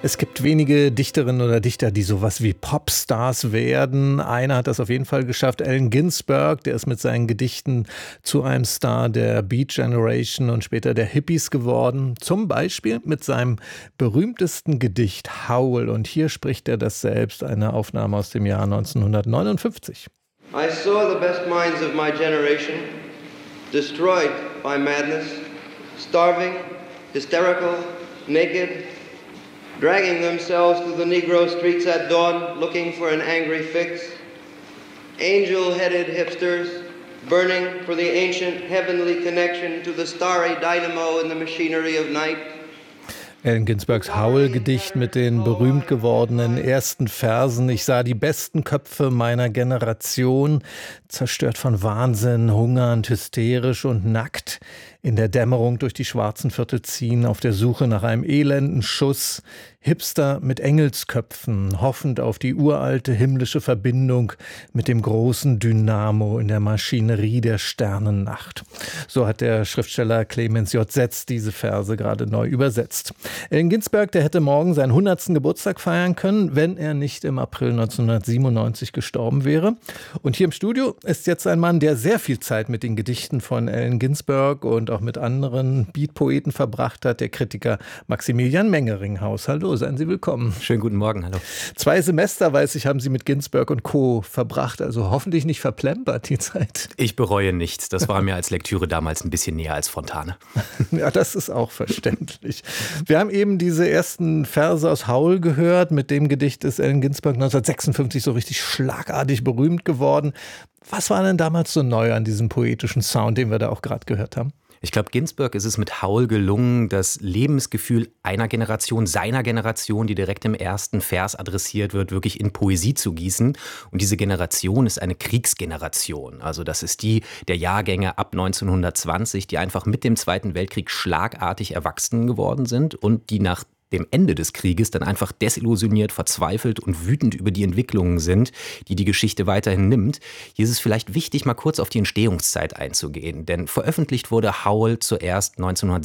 Es gibt wenige Dichterinnen oder Dichter, die sowas wie Popstars werden. Einer hat das auf jeden Fall geschafft, Allen Ginsberg, der ist mit seinen Gedichten zu einem Star der Beat Generation und später der Hippies geworden. Zum Beispiel mit seinem berühmtesten Gedicht Howl. Und hier spricht er das selbst, eine Aufnahme aus dem Jahr 1959. I saw the best minds of my generation destroyed by madness, starving, hysterical, naked, dragging themselves through the Negro streets at dawn, looking for an angry fix. Angel-headed hipsters, burning for the ancient heavenly connection to the starry dynamo in the machinery of night. Allen Ginsbergs Howl-Gedicht mit den berühmt gewordenen ersten Versen. Ich sah die besten Köpfe meiner Generation, zerstört von Wahnsinn, hungernd, hysterisch und nackt, in der Dämmerung durch die schwarzen Viertel ziehen, auf der Suche nach einem elenden Schuss. Hipster mit Engelsköpfen, hoffend auf die uralte himmlische Verbindung mit dem großen Dynamo in der Maschinerie der Sternennacht. So hat der Schriftsteller Clemens J. Setz diese Verse gerade neu übersetzt. Allen Ginsberg, der hätte morgen seinen 100. Geburtstag feiern können, wenn er nicht im April 1997 gestorben wäre. Und hier im Studio ist jetzt ein Mann, der sehr viel Zeit mit den Gedichten von Allen Ginsberg und auch mit anderen Beatpoeten verbracht hat, der Kritiker Maximilian Mengeringhaus. Hallo, seien Sie willkommen. Schönen guten Morgen, hallo. 2 Semester, weiß ich, haben Sie mit Ginsberg und Co. verbracht, also hoffentlich nicht verplempert die Zeit. Ich bereue nichts, das war mir als Lektüre damals ein bisschen näher als Fontane. Ja, das ist auch verständlich. Wir haben eben diese ersten Verse aus Howl gehört, mit dem Gedicht ist Allen Ginsberg 1956 so richtig schlagartig berühmt geworden. Was war denn damals so neu an diesem poetischen Sound, den wir da auch gerade gehört haben? Ich glaube, Ginsberg ist es mit Howl gelungen, das Lebensgefühl einer Generation, seiner Generation, die direkt im ersten Vers adressiert wird, wirklich in Poesie zu gießen. Und diese Generation ist eine Kriegsgeneration. Also das ist die der Jahrgänge ab 1920, die einfach mit dem Zweiten Weltkrieg schlagartig erwachsen geworden sind und die nach dem Ende des Krieges dann einfach desillusioniert, verzweifelt und wütend über die Entwicklungen sind, die die Geschichte weiterhin nimmt. Hier ist es vielleicht wichtig, mal kurz auf die Entstehungszeit einzugehen, denn veröffentlicht wurde Howl zuerst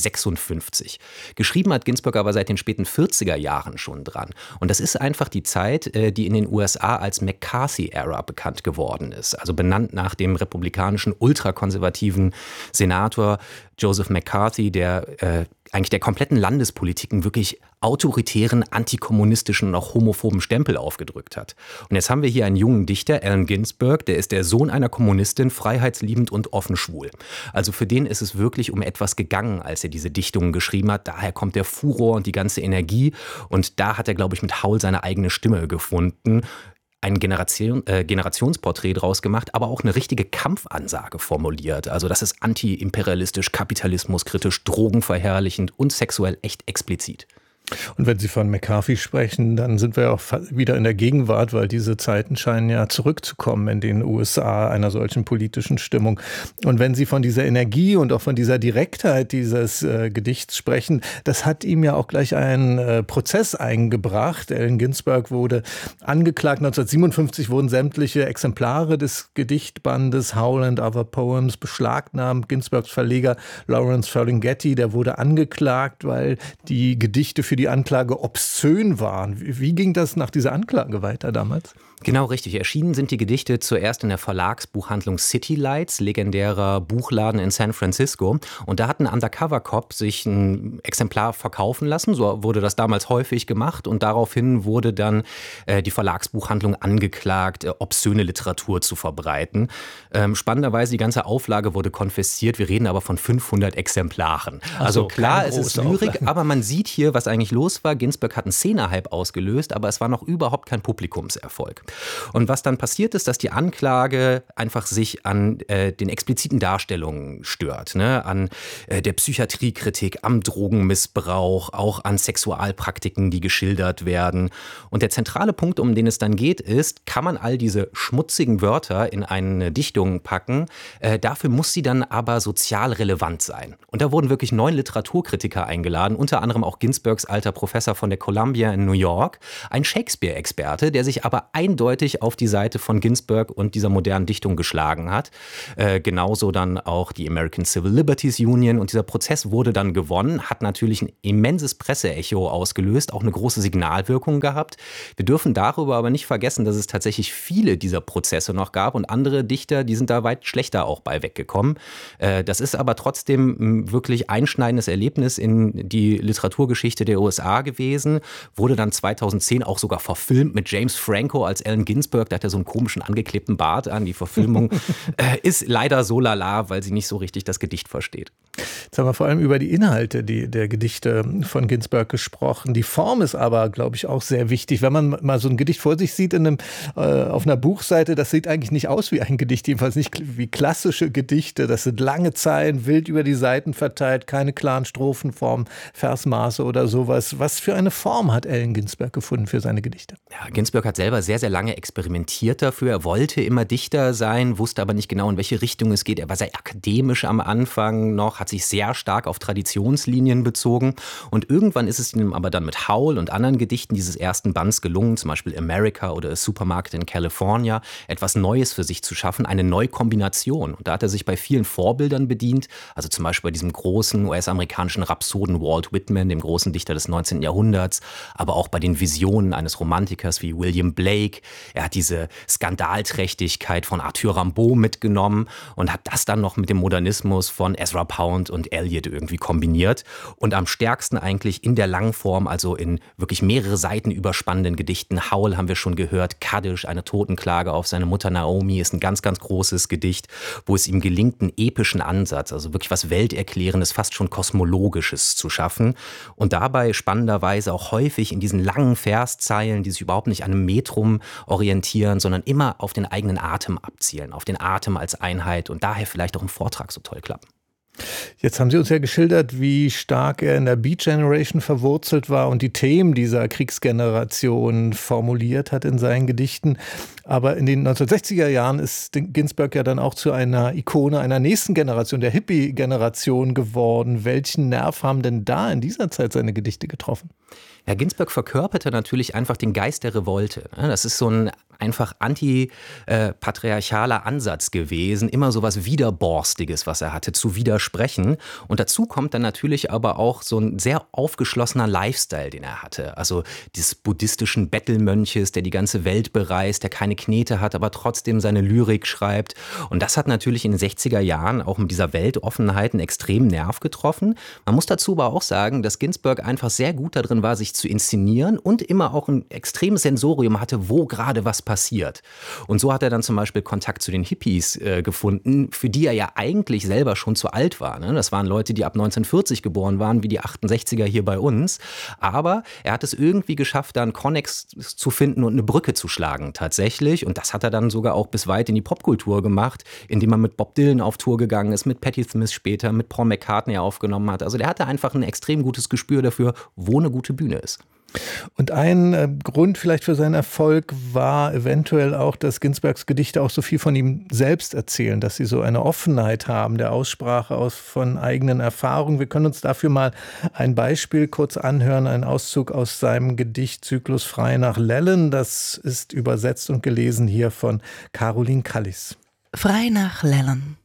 1956. Geschrieben hat Ginsberg aber seit den späten 40er Jahren schon dran. Und das ist einfach die Zeit, die in den USA als McCarthy-Era bekannt geworden ist. Also benannt nach dem republikanischen, ultrakonservativen Senator Joseph McCarthy, der eigentlich der kompletten Landespolitiken wirklich autoritären, antikommunistischen und auch homophoben Stempel aufgedrückt hat. Und jetzt haben wir hier einen jungen Dichter, Allen Ginsberg, der ist der Sohn einer Kommunistin, freiheitsliebend und offen schwul. Also für den ist es wirklich um etwas gegangen, als er diese Dichtungen geschrieben hat. Daher kommt der Furor und die ganze Energie. Und da hat er, glaube ich, mit Howl seine eigene Stimme gefunden. Ein Generationsporträt draus gemacht, aber auch eine richtige Kampfansage formuliert. Also das ist antiimperialistisch, kapitalismuskritisch, drogenverherrlichend und sexuell echt explizit. Und wenn Sie von McCarthy sprechen, dann sind wir auch wieder in der Gegenwart, weil diese Zeiten scheinen ja zurückzukommen in den USA, einer solchen politischen Stimmung. Und wenn Sie von dieser Energie und auch von dieser Direktheit dieses Gedichts sprechen, das hat ihm ja auch gleich einen Prozess eingebracht. Allen Ginsberg wurde angeklagt. 1957 wurden sämtliche Exemplare des Gedichtbandes Howl and Other Poems beschlagnahmt. Ginsbergs Verleger Lawrence Ferlinghetti, der wurde angeklagt, weil die Gedichte für die Anklage obszön waren. Wie ging das nach dieser Anklage weiter damals? Genau richtig. Erschienen sind die Gedichte zuerst in der Verlagsbuchhandlung City Lights, legendärer Buchladen in San Francisco. Und da hat ein Undercover-Cop sich ein Exemplar verkaufen lassen. So wurde das damals häufig gemacht. Und daraufhin wurde dann die Verlagsbuchhandlung angeklagt, obszöne Literatur zu verbreiten. Spannenderweise, die ganze Auflage wurde konfisziert. Wir reden aber von 500 Exemplaren. Also klar, es ist Lyrik, aber man sieht hier, was eigentlich los war. Ginsberg hat einen Szene-Hype ausgelöst, aber es war noch überhaupt kein Publikumserfolg. Und was dann passiert ist, dass die Anklage einfach sich an den expliziten Darstellungen stört, ne? An der Psychiatriekritik, am Drogenmissbrauch, auch an Sexualpraktiken, die geschildert werden. Und der zentrale Punkt, um den es dann geht, ist, kann man all diese schmutzigen Wörter in eine Dichtung packen, dafür muss sie dann aber sozial relevant sein. Und da wurden wirklich 9 Literaturkritiker eingeladen, unter anderem auch Ginsbergs alter Professor von der Columbia in New York, ein Shakespeare-Experte, der sich aber eindeutig auf die Seite von Ginsberg und dieser modernen Dichtung geschlagen hat. Genauso dann auch die American Civil Liberties Union. Und dieser Prozess wurde dann gewonnen, hat natürlich ein immenses Presseecho ausgelöst, auch eine große Signalwirkung gehabt. Wir dürfen darüber aber nicht vergessen, dass es tatsächlich viele dieser Prozesse noch gab und andere Dichter, die sind da weit schlechter auch bei weggekommen. Das ist aber trotzdem ein wirklich einschneidendes Erlebnis in die Literaturgeschichte der USA gewesen. Wurde dann 2010 auch sogar verfilmt mit James Franco als Allen Ginsberg. Da hat er so einen komischen angeklebten Bart an. Die Verfilmung ist leider so lala, weil sie nicht so richtig das Gedicht versteht. Jetzt haben wir vor allem über die Inhalte der Gedichte von Ginsberg gesprochen. Die Form ist aber, glaube ich, auch sehr wichtig. Wenn man mal so ein Gedicht vor sich sieht auf einer Buchseite, das sieht eigentlich nicht aus wie ein Gedicht, jedenfalls nicht wie klassische Gedichte. Das sind lange Zeilen, wild über die Seiten verteilt, keine klaren Strophenformen, Versmaße oder sowas. Was für eine Form hat Allen Ginsberg gefunden für seine Gedichte? Ja, Ginsberg hat selber sehr, sehr lange experimentiert dafür. Er wollte immer Dichter sein, wusste aber nicht genau, in welche Richtung es geht. Er war sehr akademisch am Anfang noch, hat sich sehr stark auf Traditionslinien bezogen. Und irgendwann ist es ihm aber dann mit Howl und anderen Gedichten dieses ersten Bands gelungen, zum Beispiel America oder A Supermarket in California, etwas Neues für sich zu schaffen, eine Neukombination. Und da hat er sich bei vielen Vorbildern bedient, also zum Beispiel bei diesem großen US-amerikanischen Rhapsoden Walt Whitman, dem großen Dichter des 19. Jahrhunderts, aber auch bei den Visionen eines Romantikers wie William Blake. Er hat diese Skandalträchtigkeit von Arthur Rimbaud mitgenommen und hat das dann noch mit dem Modernismus von Ezra Pound und Eliot irgendwie kombiniert. Und am stärksten eigentlich in der Langform, also in wirklich mehrere Seiten überspannenden Gedichten. Howl haben wir schon gehört, Kaddish, eine Totenklage auf seine Mutter Naomi, ist ein ganz, ganz großes Gedicht, wo es ihm gelingt, einen epischen Ansatz, also wirklich was Welterklärendes, fast schon Kosmologisches zu schaffen. Und dabei spannenderweise auch häufig in diesen langen Verszeilen, die sich überhaupt nicht an einem Metrum orientieren, sondern immer auf den eigenen Atem abzielen, auf den Atem als Einheit und daher vielleicht auch im Vortrag so toll klappen. Jetzt haben Sie uns ja geschildert, wie stark er in der Beat Generation verwurzelt war und die Themen dieser Kriegsgeneration formuliert hat in seinen Gedichten. Aber in den 1960er Jahren ist Ginsberg ja dann auch zu einer Ikone einer nächsten Generation, der Hippie-Generation geworden. Welchen Nerv haben denn da in dieser Zeit seine Gedichte getroffen? Ja, Ginsberg verkörperte natürlich einfach den Geist der Revolte. Das ist so ein einfach antipatriarchaler Ansatz gewesen, immer so was Widerborstiges, was er hatte, zu widersprechen. Und dazu kommt dann natürlich aber auch so ein sehr aufgeschlossener Lifestyle, den er hatte. Also des buddhistischen Bettelmönches, der die ganze Welt bereist, der keine Knete hat, aber trotzdem seine Lyrik schreibt. Und das hat natürlich in den 60er Jahren auch mit dieser Weltoffenheit einen extremen Nerv getroffen. Man muss dazu aber auch sagen, dass Ginsberg einfach sehr gut darin war, sich zu inszenieren und immer auch ein extremes Sensorium hatte, wo gerade was passiert. Und so hat er dann zum Beispiel Kontakt zu den Hippies gefunden, für die er ja eigentlich selber schon zu alt war. Ne? Das waren Leute, die ab 1940 geboren waren, wie die 68er hier bei uns. Aber er hat es irgendwie geschafft, da einen Konnex zu finden und eine Brücke zu schlagen tatsächlich. Und das hat er dann sogar auch bis weit in die Popkultur gemacht, indem er mit Bob Dylan auf Tour gegangen ist, mit Patti Smith später, mit Paul McCartney aufgenommen hat. Also der hatte einfach ein extrem gutes Gespür dafür, wo eine gute Bühne ist. Und ein Grund vielleicht für seinen Erfolg war eventuell auch, dass Ginsbergs Gedichte auch so viel von ihm selbst erzählen, dass sie so eine Offenheit haben der Aussprache von eigenen Erfahrungen. Wir können uns dafür mal ein Beispiel kurz anhören, einen Auszug aus seinem Gedichtzyklus Frei nach Lellen. Das ist übersetzt und gelesen hier von Caroline Kallis. Frei nach Lellen.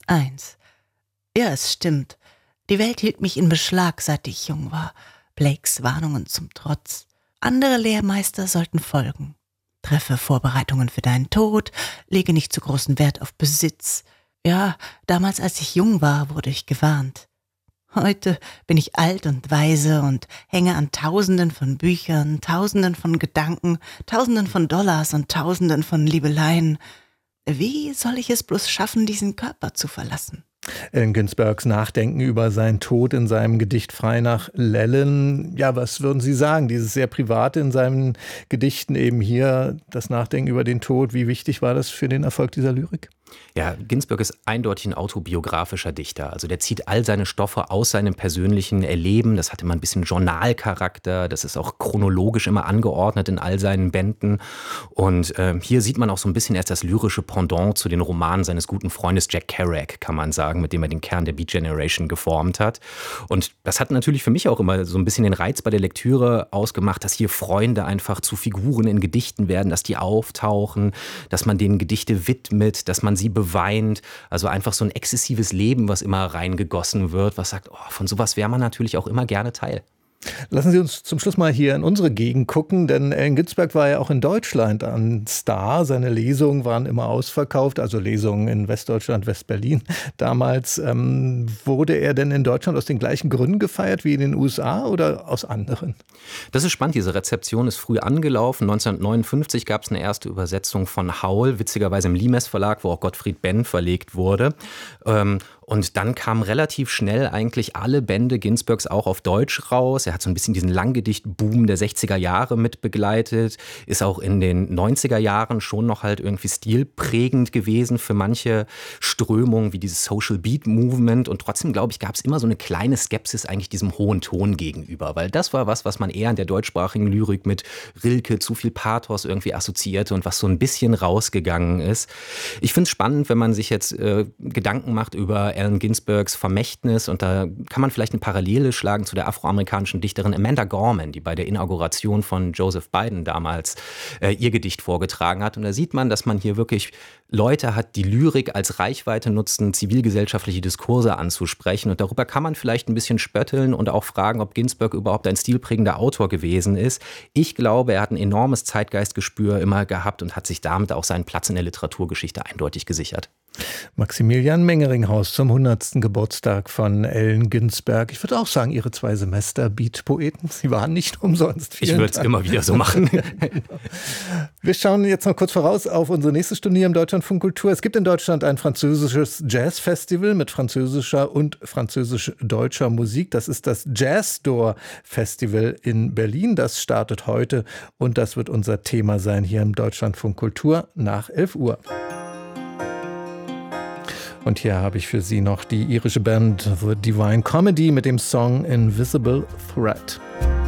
1. Ja, es stimmt. Die Welt hielt mich in Beschlag, seit ich jung war. Blakes Warnungen zum Trotz. Andere Lehrmeister sollten folgen. Treffe Vorbereitungen für deinen Tod, lege nicht zu großen Wert auf Besitz. Ja, damals, als ich jung war, wurde ich gewarnt. Heute bin ich alt und weise und hänge an Tausenden von Büchern, Tausenden von Gedanken, Tausenden von Dollars und Tausenden von Liebeleien. Wie soll ich es bloß schaffen, diesen Körper zu verlassen? Allen Ginsbergs Nachdenken über seinen Tod in seinem Gedicht Frei nach Lellen. Ja, was würden Sie sagen? Dieses sehr Private in seinen Gedichten eben hier, das Nachdenken über den Tod. Wie wichtig war das für den Erfolg dieser Lyrik? Ja, Ginsberg ist eindeutig ein autobiografischer Dichter. Also der zieht all seine Stoffe aus seinem persönlichen Erleben. Das hat immer ein bisschen Journalcharakter. Das ist auch chronologisch immer angeordnet in all seinen Bänden. Und hier sieht man auch so ein bisschen erst das lyrische Pendant zu den Romanen seines guten Freundes Jack Kerouac, kann man sagen, mit dem er den Kern der Beat Generation geformt hat. Und das hat natürlich für mich auch immer so ein bisschen den Reiz bei der Lektüre ausgemacht, dass hier Freunde einfach zu Figuren in Gedichten werden, dass die auftauchen, dass man denen Gedichte widmet, dass man sie beweint, also einfach so ein exzessives Leben, was immer reingegossen wird, was sagt, oh, von sowas wäre man natürlich auch immer gerne Teil. Lassen Sie uns zum Schluss mal hier in unsere Gegend gucken, denn Allen Ginsberg war ja auch in Deutschland ein Star. Seine Lesungen waren immer ausverkauft, also Lesungen in Westdeutschland, Westberlin. Damals wurde er denn in Deutschland aus den gleichen Gründen gefeiert wie in den USA oder aus anderen? Das ist spannend, diese Rezeption ist früh angelaufen. 1959 gab es eine erste Übersetzung von Haul, witzigerweise im Limes Verlag, wo auch Gottfried Benn verlegt wurde. Und dann kamen relativ schnell eigentlich alle Bände Ginsbergs auch auf Deutsch raus. Er hat so ein bisschen diesen Langgedicht-Boom der 60er Jahre mit begleitet, ist auch in den 90er Jahren schon noch halt irgendwie stilprägend gewesen für manche Strömungen wie dieses Social Beat Movement. Und trotzdem, glaube ich, gab es immer so eine kleine Skepsis eigentlich diesem hohen Ton gegenüber, weil das war was man eher in der deutschsprachigen Lyrik mit Rilke, zu viel Pathos irgendwie assoziierte und was so ein bisschen rausgegangen ist. Ich finde es spannend, wenn man sich jetzt Gedanken macht über Allen Ginsbergs Vermächtnis, und da kann man vielleicht eine Parallele schlagen zu der afroamerikanischen Dichterin Amanda Gorman, die bei der Inauguration von Joseph Biden damals ihr Gedicht vorgetragen hat. Und da sieht man, dass man hier wirklich Leute hat, die Lyrik als Reichweite nutzen, zivilgesellschaftliche Diskurse anzusprechen. Und darüber kann man vielleicht ein bisschen spötteln und auch fragen, ob Ginsberg überhaupt ein stilprägender Autor gewesen ist. Ich glaube, er hat ein enormes Zeitgeistgespür immer gehabt und hat sich damit auch seinen Platz in der Literaturgeschichte eindeutig gesichert. Maximilian Mengeringhaus zum 100. Geburtstag von Allen Ginsberg. Ich würde auch sagen, Ihre 2 Semester Beat-Poeten, sie waren nicht umsonst. Ich würde es immer wieder so machen. Wir schauen jetzt noch kurz voraus auf unsere nächste Stunde hier im Deutschlandfunk Kultur. Es gibt in Deutschland ein französisches Jazzfestival mit französischer und französisch-deutscher Musik. Das ist das Jazzdoor Festival in Berlin. Das startet heute und das wird unser Thema sein hier im Deutschlandfunk Kultur nach 11 Uhr. Und hier habe ich für Sie noch die irische Band The Divine Comedy mit dem Song Invisible Threat.